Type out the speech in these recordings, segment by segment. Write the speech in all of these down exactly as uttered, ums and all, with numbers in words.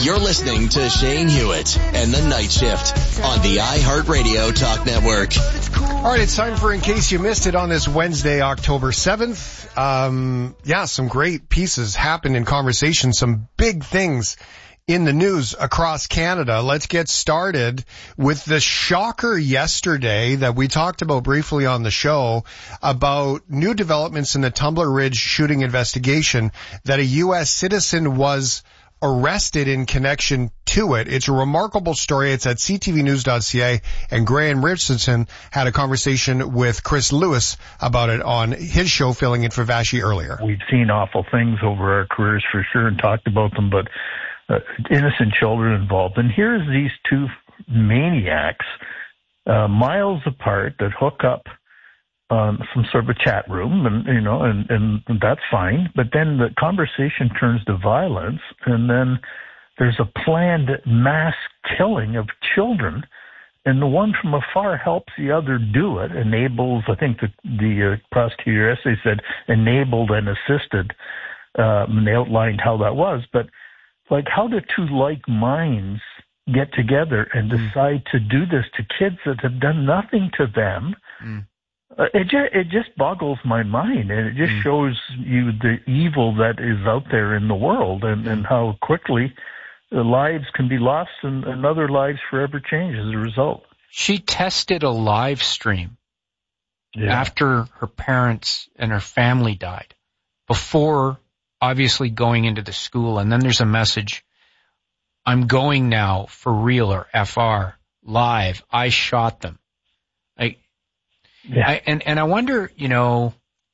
You're listening to Shane Hewitt and the Night Shift on the iHeartRadio Talk Network. All right, it's time for In Case You Missed It on this Wednesday, October seventh. Um, yeah, some great pieces happened in conversation, some big things in the news across Canada. Let's get started with the shocker yesterday that we talked about briefly on the show about new developments in the Tumbler Ridge shooting investigation, that a U S citizen was arrested in connection to it. It's a remarkable story. It's at c t v news dot c a, and Graham Richardson had a conversation with Chris Lewis about it on his show, filling in for Vashi earlier. We've seen awful things over our careers for sure and talked about them, but uh, innocent children involved. And here's these two maniacs, uh, miles apart, that hook up Um, some sort of a chat room, and you know, and, and that's fine. But then the conversation turns to violence, and then there's a planned mass killing of children, and the one from afar helps the other do it, enables. I think the the uh, prosecutor essay said enabled and assisted, um, and they outlined how that was. But like, how do two like minds get together and decide mm. to do this to kids that have done nothing to them? Mm. Uh, it just it just boggles my mind, and it just mm. shows you the evil that is out there in the world, and, mm. and how quickly the lives can be lost and, and other lives forever change as a result. She tested a live stream yeah. after her parents and her family died, before obviously going into the school, and then there's a message: "I'm going now for real," or F R, live. I shot them. I. Yeah. I, and, and I wonder, you know,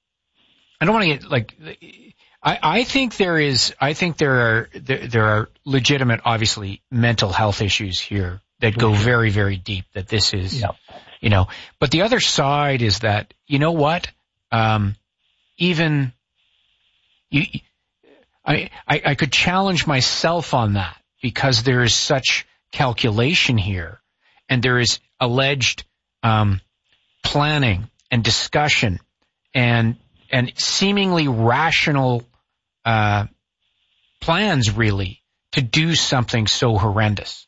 I don't want to get like, I, I think there is, I think there are, there, there are legitimate, obviously, mental health issues here that go very, very deep, that this is, yeah. you know, but the other side is that, you know what, um, even, you, I, I, I could challenge myself on that, because there is such calculation here, and there is alleged, um, planning and discussion and and seemingly rational uh, plans, really, to do something so horrendous.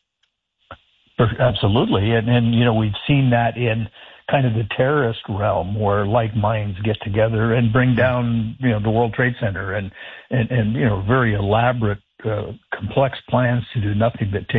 Absolutely, and and you know, we've seen that in kind of the terrorist realm, where like minds get together and bring down, you know, the World Trade Center, and and and you know, very elaborate, uh, complex plans to do nothing but take